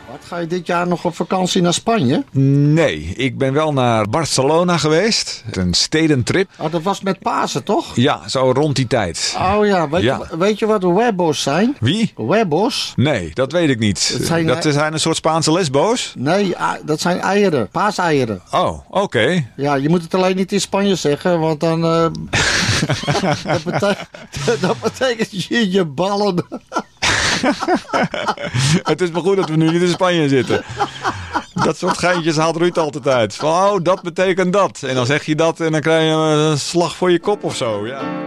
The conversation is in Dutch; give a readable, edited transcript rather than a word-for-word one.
Wat, ga je dit jaar nog op vakantie naar Spanje? Nee, ik ben wel naar Barcelona geweest. Een stedentrip. Oh, dat was met Pasen, toch? Ja, zo rond die tijd. Oh ja, weet je wat huevos zijn? Wie? Huevos? Nee, dat weet ik niet. Dat zijn een soort Spaanse lesbo's? Nee, dat zijn eieren. Paaseieren. Oh, oké. Ja, je moet het alleen niet in Spanje zeggen, want dan... dat betekent je ballen. Het is maar goed dat we nu niet in Spanje zitten. Dat soort geintjes haalt Ruud altijd uit. Van, oh, dat betekent dat. En dan zeg je dat en dan krijg je een slag voor je kop of zo. Ja.